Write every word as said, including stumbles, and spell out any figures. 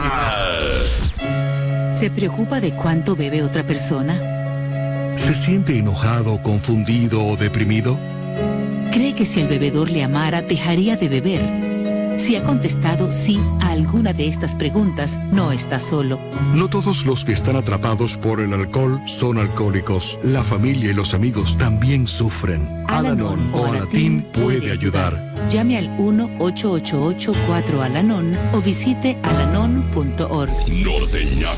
más. ¿Se preocupa de cuánto bebe otra persona? ¿Se siente enojado, confundido o deprimido? ¿Cree que si el bebedor le amara, dejaría de beber? Si ha contestado sí a alguna de estas preguntas, no está solo. No todos los que están atrapados por el alcohol son alcohólicos. La familia y los amigos también sufren. Al-Anon o Alatín puede ayudar. Llame al uno ocho ocho ocho cuatro Al-Anon o visite alanon punto org. Norteñazo.